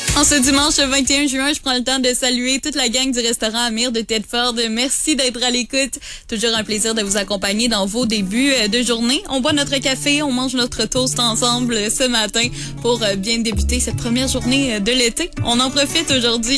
En ce dimanche 21 juin, je prends le temps de saluer toute la gang du restaurant Amir de Tedford. Merci d'être à l'écoute. Toujours un plaisir de vous accompagner dans vos débuts de journée. On boit notre café, on mange notre toast ensemble ce matin pour bien débuter cette première journée de l'été. On en profite aujourd'hui.